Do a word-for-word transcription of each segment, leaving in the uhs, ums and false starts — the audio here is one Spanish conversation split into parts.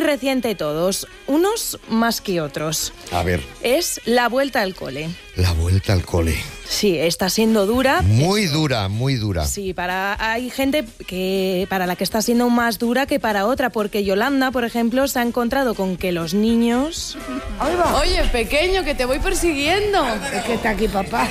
reciente de todos, unos más que otros. A ver. Es la vuelta al cole. La vuelta al cole. Sí, está siendo dura. Muy dura, muy dura. Sí, para hay gente que para la que está siendo más dura que para otra, porque Yolanda, por ejemplo, se ha encontrado con que los niños... Oye, pequeño, que te voy persiguiendo. Es que está aquí papá.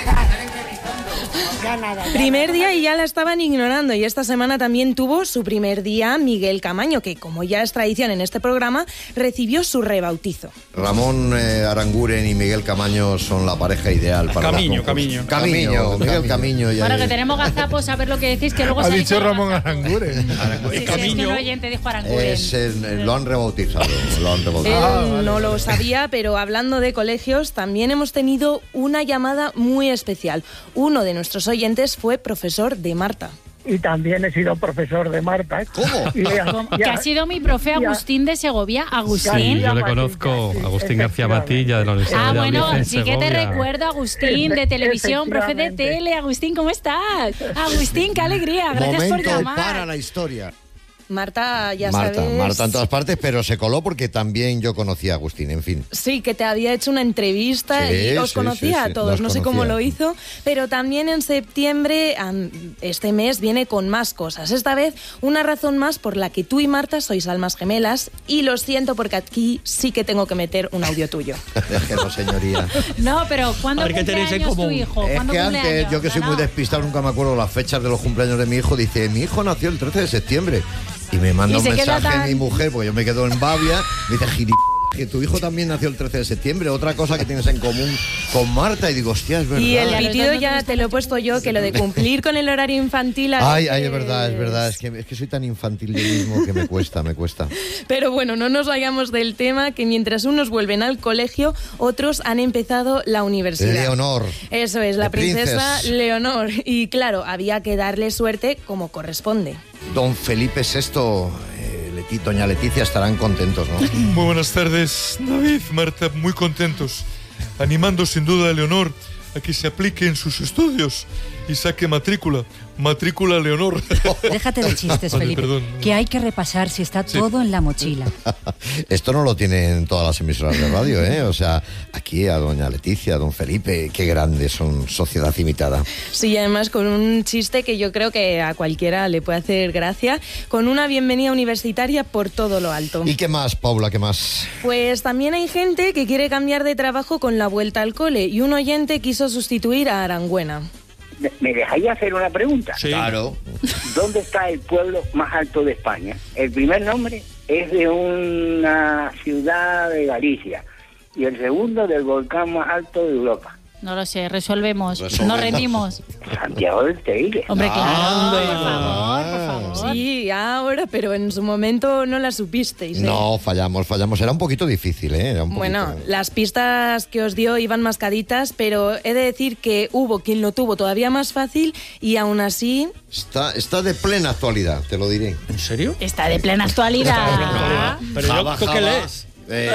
Ya nada, ya Primer nada. día y ya la estaban ignorando, y esta semana también tuvo su primer día Miguel Camaño, que como ya es tradición en este programa, recibió su rebautizo. Ramón eh, Aranguren y Miguel Camaño son la pareja ideal para Camiño, la Camiño. Camiño, Miguel Camiño. Ya Bueno, es- que tenemos gazapos a ver lo que decís, que luego Ha se dicho Ramón Aranguren. Sí, sí, es que el oyente dijo Aranguren. es el- lo han rebautizado, lo han Él rebautizado. no lo sabía, pero hablando de colegios, también hemos tenido una llamada muy especial. Uno de nuestros oyentes fue profesor de Marta. Y también he sido profesor de Marta. ¿Cómo? Y, Que ha sido mi profe Agustín de Segovia. Agustín. Ya, Yo le ya, conozco sí, a Agustín García efectivamente. Matilla de la Universidad Ah, de bueno, Valladolid en sí que te Segovia. recuerdo, Agustín, de televisión, profe de Efectivamente. tele. Agustín, ¿cómo estás? Agustín, qué alegría, gracias por Momento llamar. para la historia. Marta, ya Marta, sabes... Marta en todas partes, pero se coló porque también yo conocí a Agustín, en fin. Sí, que te había hecho una entrevista Sí, y os sí, conocía sí, sí, a todos, nos no sé cómo conocía. lo hizo, pero también en septiembre, am, este mes, viene con más cosas. Esta vez, una razón más por la que tú y Marta sois almas gemelas, y lo siento porque aquí sí que tengo que meter un audio tuyo. Déjelo, señoría. No, pero ¿cuándo A ver, ¿qué cumple tenéis en años tu común? hijo? Es ¿Cuándo que cumple antes, años? yo que soy No, muy no. despistado, nunca me acuerdo las fechas de los cumpleaños de mi hijo, dice, mi hijo nació el trece de septiembre. Y me manda Y un se queda mensaje tan- mi mujer, porque yo me quedo en Bavia, me dice, gilipollas, que tu hijo también nació el trece de septiembre, otra cosa que tienes en común con Marta. Y digo, hostia, es verdad. Y el Ya, los pitido dos no ya tenemos te lo he puesto yo, que lo de cumplir con el horario infantil... a Ay, ay, es veces- verdad, es verdad. Es que, es que soy tan infantil yo mismo que me cuesta, me cuesta. Pero bueno, no nos vayamos del tema, que mientras unos vuelven al colegio, otros han empezado la universidad. Leonor. Eso es, la The princesa Princess. Leonor. Y claro, había que darle suerte como corresponde. Don Felipe sexto, eh, Leti- doña Leticia estarán contentos, ¿no? Muy buenas tardes, David, Marta, muy contentos. Animando sin duda a Leonor a que se aplique en sus estudios y saque matrícula. Matrícula Leonor. Déjate de chistes, Vale, Felipe. perdón. Que hay que repasar si está todo en la mochila. Esto no lo tienen todas las emisoras de radio, ¿eh? O sea, aquí a doña Leticia, a don Felipe, qué grandes son Sociedad Imitada. Sí, además con un chiste que yo creo que a cualquiera le puede hacer gracia, con una bienvenida universitaria por todo lo alto. ¿Y qué más, Paula, qué más? Pues también hay gente que quiere cambiar de trabajo con la vuelta al cole, y un oyente quiso sustituir a Arangüena. ¿Me- ¿Me dejáis hacer una pregunta? Sí. Claro. ¿Dónde está el pueblo más alto de España? El primer nombre es de una ciudad de Galicia y el segundo del volcán más alto de Europa. No lo sé, resolvemos. Resolvemos. Nos rendimos. Santiago del Teide. Hombre, claro, Ah. por favor, por favor. Sí, ahora, pero en su momento no la supisteis, ¿eh? No, fallamos, fallamos. Era un poquito difícil, ¿eh? Era un poquito... Bueno, las pistas que os dio iban mascaditas, pero he de decir que hubo quien lo tuvo todavía más fácil y aún así... Está, está de plena actualidad, te lo diré. ¿En serio? Está de plena actualidad. Pero yo, Java, ¿tú qué Java. lees? Eh,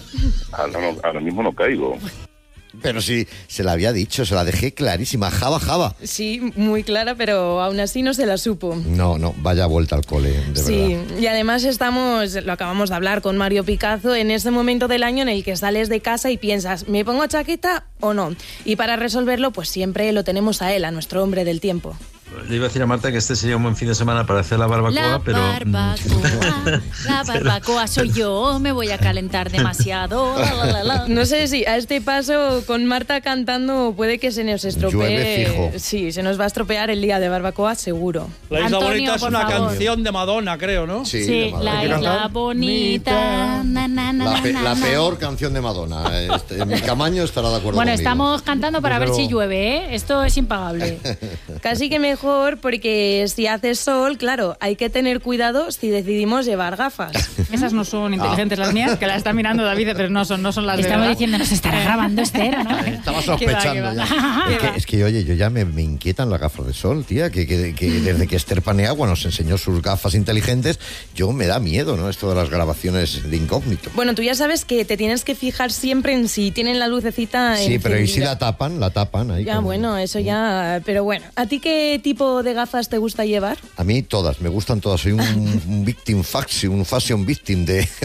Ahora, no- ahora mismo no caigo. pero sí, se la había dicho, se la dejé clarísima. Java, Java. Sí, muy clara, pero aún así no se la supo. No, no, vaya vuelta al cole, de Sí, verdad. y además estamos, lo acabamos de hablar con Mario Picazo, en ese momento del año en el que sales de casa y piensas, ¿me pongo chaqueta o no? Y para resolverlo, pues siempre lo tenemos a él, a nuestro hombre del tiempo. Le iba a decir a Marta que este sería un buen fin de semana para hacer la barbacoa, La pero... barbacoa, la barbacoa soy yo, me voy a calentar demasiado. La, la, la, la. No sé si a este paso con Marta cantando puede que se nos estropee. Llueve fijo. Sí, se nos va a estropear el día de barbacoa, seguro. La Isla Antonio, Bonita es por una favor. canción de Madonna, creo, ¿no? Sí, Sí, de Madonna. la Hay que isla cantar. bonita. Na, na, na, La, pe- na, la na. peor canción de Madonna. Este, mi Camaño estará de acuerdo Bueno, conmigo. estamos cantando para ver Desde si luego. llueve, ¿eh? Esto es impagable. Casi que mejor porque si hace sol, claro, hay que tener cuidado si decidimos llevar gafas. Esas no son inteligentes las mías, que las está mirando David, pero no son, no son las de Estamos verdad. diciendo, nos estará grabando Esther, ¿no? Estaba Que va, sospechando que va. ya. Es que, es que, oye, yo ya me, me inquietan las gafas de sol, tía, que, que, que desde que Esther Paniagua nos enseñó sus gafas inteligentes, yo me da miedo, ¿no? Esto de las grabaciones de incógnito. Bueno, tú ya sabes que te tienes que fijar siempre en si tienen la lucecita Sí, pero ¿y si encendida. la tapan? La tapan ahí. Ya, con- bueno, eso ya... Pero bueno, ¿a ti qué tipo de gafas te gusta llevar? A mí todas, me gustan todas. Soy un, un victim faxi, un fashion victim de,